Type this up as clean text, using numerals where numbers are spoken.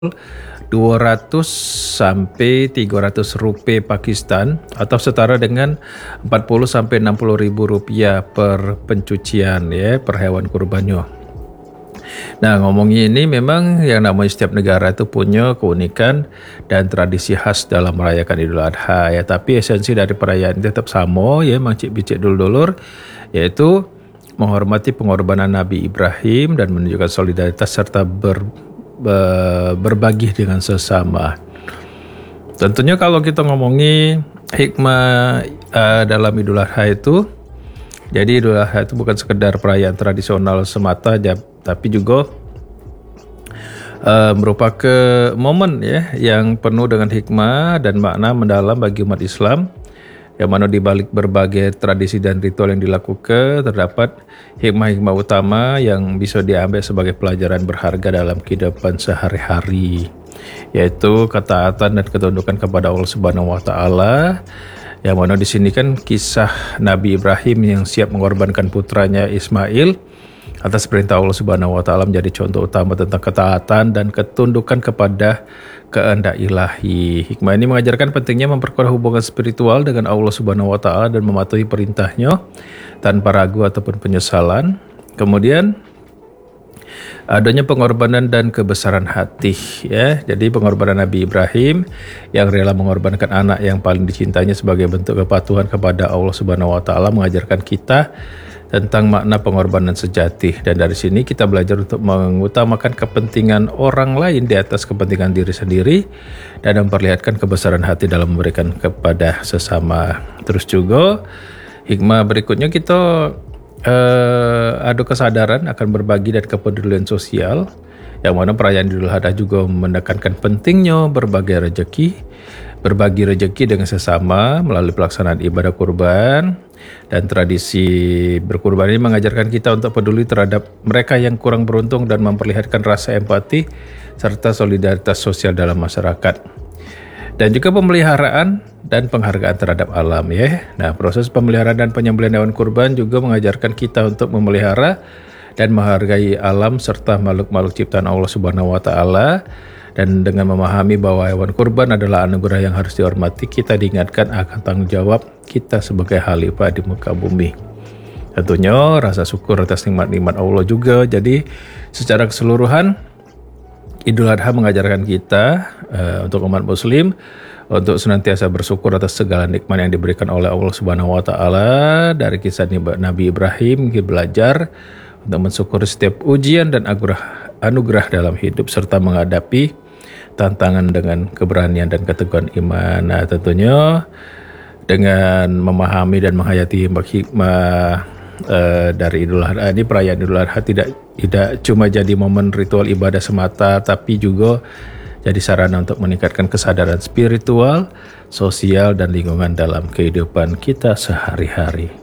200 sampai 300 rupiah Pakistan atau setara dengan 40 sampai 60 ribu rupiah per pencucian ya, per hewan kurbannya. Nah, ngomongin ini memang yang namanya setiap negara itu punya keunikan dan tradisi khas dalam merayakan Idul Adha ya, tapi esensi dari perayaan ini tetap sama ya, Mang Cik Bicik dulur-dulur, yaitu menghormati pengorbanan Nabi Ibrahim dan menunjukkan solidaritas serta berbagi dengan sesama. Tentunya kalau kita ngomongi hikmah dalam Idul Adha itu, jadi Idul Adha itu bukan sekedar perayaan tradisional semata, tapi juga merupakan momen ya yang penuh dengan hikmah dan makna mendalam bagi umat Islam, yang mana di balik berbagai tradisi dan ritual yang dilakukan terdapat hikmah-hikmah utama yang bisa diambil sebagai pelajaran berharga dalam kehidupan sehari-hari, yaitu ketaatan dan ketundukan kepada Allah Subhanahu wa taala. Yang mana di sini kan kisah Nabi Ibrahim yang siap mengorbankan putranya Ismail atas perintah Allah Subhanahu wa taala menjadi contoh utama tentang ketaatan dan ketundukan kepada kehendak ilahi. Hikmah ini mengajarkan pentingnya memperkuat hubungan spiritual dengan Allah Subhanahu wa taala dan mematuhi perintahnya tanpa ragu ataupun penyesalan. Kemudian adanya pengorbanan dan kebesaran hati ya. Jadi pengorbanan Nabi Ibrahim yang rela mengorbankan anak yang paling dicintainya sebagai bentuk kepatuhan kepada Allah Subhanahu wa taala mengajarkan kita tentang makna pengorbanan sejati, dan dari sini kita belajar untuk mengutamakan kepentingan orang lain di atas kepentingan diri sendiri dan memperlihatkan kebesaran hati dalam memberikan kepada sesama. Terus juga hikmah berikutnya kita ada kesadaran akan berbagi dan kepedulian sosial, yang mana perayaan Idul Adha juga menekankan pentingnya berbagi rezeki dengan sesama melalui pelaksanaan ibadah kurban. Dan tradisi berkurban ini mengajarkan kita untuk peduli terhadap mereka yang kurang beruntung dan memperlihatkan rasa empati serta solidaritas sosial dalam masyarakat. Dan juga pemeliharaan dan penghargaan terhadap alam ya. Nah, proses pemeliharaan dan penyembelihan hewan kurban juga mengajarkan kita untuk memelihara dan menghargai alam serta makhluk-makhluk ciptaan Allah Subhanahu wa taala. Dan dengan memahami bahwa hewan kurban adalah anugerah yang harus dihormati, kita diingatkan akan tanggung jawab kita sebagai khalifah di muka bumi. Tentunya rasa syukur atas nikmat-nikmat Allah juga. Jadi secara keseluruhan Idul Adha mengajarkan kita untuk umat muslim untuk senantiasa bersyukur atas segala nikmat yang diberikan oleh Allah Subhanahu wa taala. Dari kisah Nabi Ibrahim kita belajar untuk mensyukuri setiap ujian dan anugerah dalam hidup serta menghadapi tantangan dengan keberanian dan keteguhan iman. Nah, tentunya dengan memahami dan menghayati hikmah dari Idul Adha ini, perayaan Idul Adha tidak cuma jadi momen ritual ibadah semata, tapi juga jadi sarana untuk meningkatkan kesadaran spiritual, sosial, dan lingkungan dalam kehidupan kita sehari-hari.